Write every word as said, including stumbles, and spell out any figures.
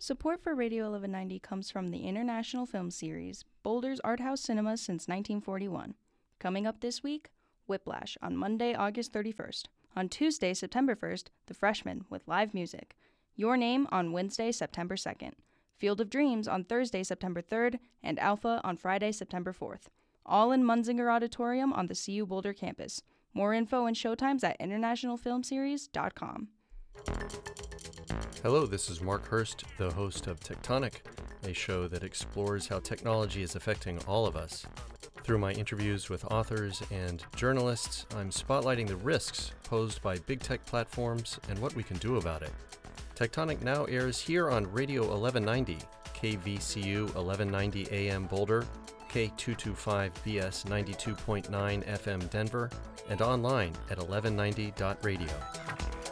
Support for Radio eleven ninety comes from the international film series, Boulder's Art House Cinema since nineteen forty-one. Coming up this week, Whiplash on Monday, August thirty-first. On Tuesday, September first, The Freshman with live music. Your Name on Wednesday, September second. Field of Dreams on Thursday, September third, and Alpha on Friday, September fourth. All in Munzinger Auditorium on the C U Boulder campus. More info and showtimes at international film series dot com. Hello, this is Mark Hurst, the host of Tectonic, a show that explores how technology is affecting all of us. Through my interviews with authors and journalists, I'm spotlighting the risks posed by big tech platforms and what we can do about it. Tectonic now airs here on Radio eleven ninety, K V C U eleven ninety A M Boulder, K two twenty-five B S ninety-two point nine F M Denver, and online at eleven ninety dot radio.